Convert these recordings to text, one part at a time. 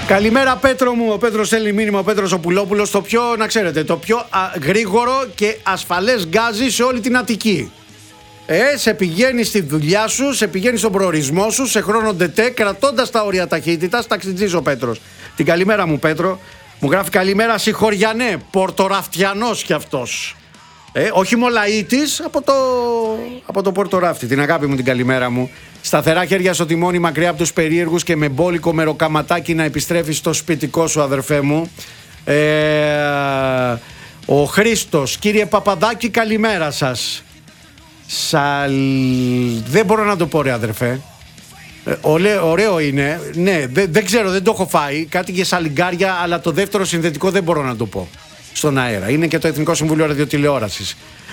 Καλημέρα Πέτρο μου, ο Πέτρος στέλνει μήνυμα, ο Πέτρος ο Πουλόπουλος, το πιο, να ξέρετε, το πιο γρήγορο και ασφαλές γκάζι σε όλη την Αττική. Σε πηγαίνει στη δουλειά σου, σε πηγαίνει στον προορισμό σου, σε χρόνο ντετέ, κρατώντας τα όρια ταχύτητας, ταξιτζής ο Πέτρος. Την καλημέρα μου Πέτρο, μου γράφει καλημέρα συγχωριανέ, Πορτοραφτιανός κι αυτός. Όχι Μολαΐτης, από το Πορτοράφτη. Την αγάπη μου, την καλημέρα μου. Σταθερά χέρια στο τιμόνι, μακριά από τους περίεργους και με μπόλικο μεροκαματάκι να επιστρέφει στο σπιτικό σου, αδερφέ μου. Ο Χρήστος, κύριε Παπαδάκη, καλημέρα σας. Δεν μπορώ να το πω, ρε αδερφέ. Ωραίο είναι. Ναι, δεν ξέρω, δεν το έχω φάει. Κάτι για σαλιγκάρια, αλλά το δεύτερο συνδετικό δεν μπορώ να το πω στον αέρα. Είναι και το Εθνικό Συμβούλιο Ραδιοτηλεόρασης.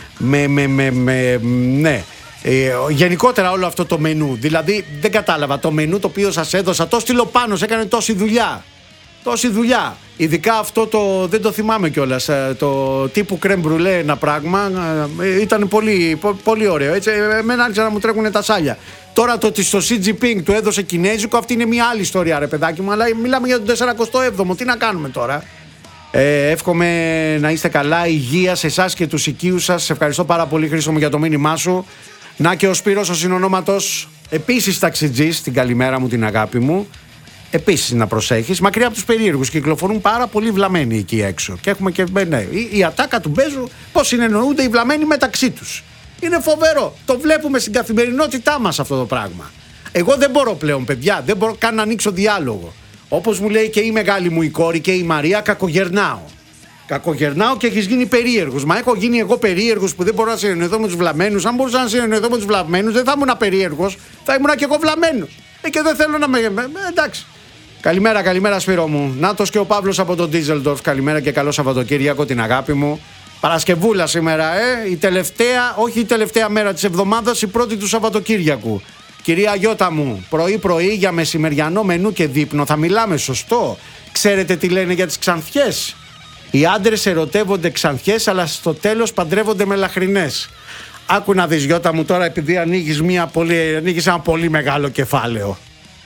Ναι. Γενικότερα όλο αυτό το μενού. Δηλαδή δεν κατάλαβα το μενού το οποίο σας έδωσα. Το στείλω πάνω, έκανε τόση δουλειά. Ειδικά αυτό δεν το θυμάμαι κιόλας. Το τύπου κρέμ μπρουλέ, ένα πράγμα. Ήταν πολύ, πολύ ωραίο. Έτσι, εμένα άρχισαν να μου τρέχουν τα σάλια. Τώρα το ότι στο Xi Jinping του έδωσε κινέζικο, αυτή είναι μια άλλη ιστορία, ρε παιδάκι μου. Αλλά μιλάμε για τον 47ο. Τι να κάνουμε τώρα. Εύχομαι να είστε καλά, υγεία σε εσάς και τους οικείους σας. Σε ευχαριστώ πάρα πολύ, Χρήστο μου, για το μήνυμά σου. Να και ο Σπύρος ο συνονόματος, επίσης ταξιτζής, την καλημέρα μου, την αγάπη μου. Επίσης να προσέχεις, μακριά από τους περίεργους, κυκλοφορούν πάρα πολύ βλαμμένοι εκεί έξω. Και έχουμε και η ατάκα του Μπέζου, πώς συνεννοούνται οι βλαμμένοι μεταξύ τους. Είναι φοβερό. Το βλέπουμε στην καθημερινότητά μας αυτό το πράγμα. Εγώ δεν μπορώ πλέον, παιδιά, δεν μπορώ καν να ανοίξω διάλογο. Όπως μου λέει και η μεγάλη μου η κόρη και η Μαρία, κακογερνάω και έχεις γίνει περίεργος. Μα έχω γίνει εγώ περίεργος που δεν μπορώ να συνεννοηθώ με τους βλαμμένους. Αν μπορούσα να συνεννοηθώ με τους βλαμμένους, δεν θα ήμουν περίεργος, θα ήμουν και εγώ βλαμμένος. Και δεν θέλω να εντάξει. Καλημέρα Σπύρο μου. Νάτος και ο Παύλος από τον Ντίζελντορφ. Καλημέρα και καλό Σαββατοκύριακο, την αγάπη μου. Παρασκευούλα σήμερα, όχι η τελευταία μέρα της εβδομάδας, η πρώτη του Σαββατοκύριακου. Κυρία Γιώτα μου, πρωί-πρωί για μεσημεριανό μενού και δείπνο θα μιλάμε, σωστό? Ξέρετε τι λένε για τις ξανθιές? Οι άντρες ερωτεύονται ξανθιές, αλλά στο τέλος παντρεύονται με λαχρινές. Άκου να δεις, Γιώτα μου, τώρα, επειδή ανοίγεις ένα πολύ μεγάλο κεφάλαιο.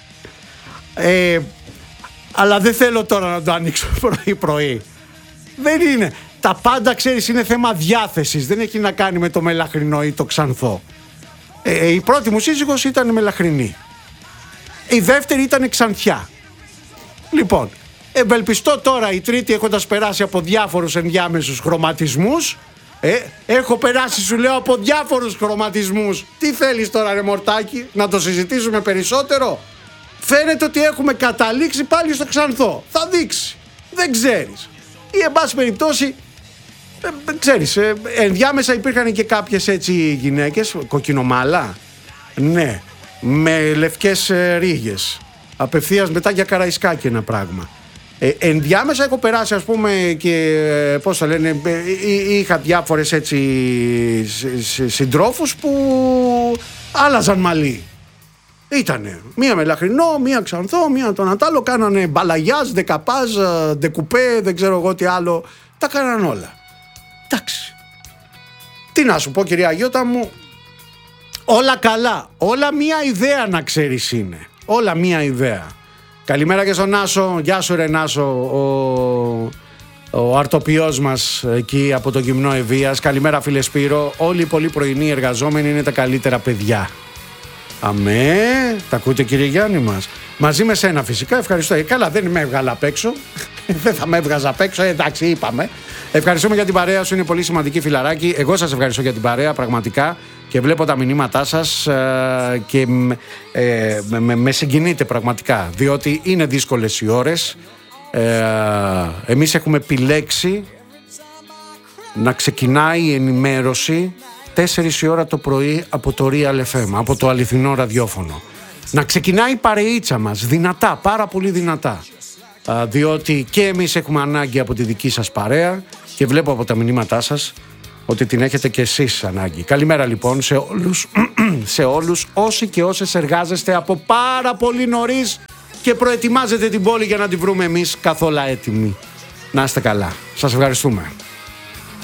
Αλλά δεν θέλω τώρα να το ανοίξω πρωί-πρωί. Δεν είναι. Τα πάντα, ξέρεις, είναι θέμα διάθεσης. Δεν έχει να κάνει με το μελαχρινό ή το ξανθό. Η πρώτη μου σύζυγος ήταν μελαχρινή. Η δεύτερη ήταν ξανθιά. Λοιπόν, ευελπιστώ τώρα η τρίτη, έχοντας περάσει από διάφορους ενδιάμεσους χρωματισμούς. Έχω περάσει, σου λέω, από διάφορους χρωματισμούς. Τι θέλεις τώρα, ρε μορτάκι, να το συζητήσουμε περισσότερο? Φαίνεται ότι έχουμε καταλήξει πάλι στο ξανθό. Θα δείξει. Δεν ξέρεις. Ή εν πάση περιπτώσει, ξέρεις, ενδιάμεσα υπήρχαν και κάποιες έτσι γυναίκες, κοκκινομάλα, ναι, με λευκές ρίγες, απευθείας μετά για Καραϊσκάκη ένα πράγμα. Ενδιάμεσα έχω περάσει, ας πούμε, και πώς θα λένε, είχα διάφορες έτσι συντρόφους που άλλαζαν μαλλί. Ήτανε μία μελαχρινό, μία ξανθό, μία τον Ατάλο, κάνανε μπαλαγιάζ, δεκαπάζ, δεκουπέ, δεν ξέρω εγώ τι άλλο, τα κάνανε όλα. Εντάξει. Τι να σου πω, κυρία Γιώτα μου, όλα καλά, όλα μία ιδέα να ξέρεις είναι, όλα μία ιδέα. Καλημέρα και στον Νάσο, γεια σου ρε Νάσο, ο αρτοποιός μας εκεί από το Γυμνό Ευβίας. Καλημέρα φίλε Σπύρο, όλοι οι πολύ πρωινοί εργαζόμενοι είναι τα καλύτερα παιδιά. Αμέ, τα ακούτε κύριε Γιάννη μας? Μαζί με σένα φυσικά, ευχαριστώ. Καλά, δεν με έβγαλα απ' έξω. Δεν θα με έβγαζα απ' έξω, εντάξει, είπαμε. Ευχαριστούμε για την παρέα σου, είναι πολύ σημαντική, φιλαράκι. Εγώ σας ευχαριστώ για την παρέα, πραγματικά. Και βλέπω τα μηνύματά σας και με συγκινείτε πραγματικά. Διότι είναι δύσκολες οι ώρες. Εμείς έχουμε επιλέξει να ξεκινάει η ενημέρωση 4 η ώρα το πρωί από το Real FM, από το αληθινό ραδιόφωνο. Να ξεκινάει η παρεΐτσα μας δυνατά, πάρα πολύ δυνατά. Διότι και εμείς έχουμε ανάγκη από τη δική σας παρέα και βλέπω από τα μηνύματά σας ότι την έχετε και εσείς ανάγκη. Καλημέρα λοιπόν σε όλους όσοι και όσες εργάζεστε από πάρα πολύ νωρίς και προετοιμάζετε την πόλη για να τη βρούμε εμείς καθόλου έτοιμη. Να είστε καλά. Σας ευχαριστούμε.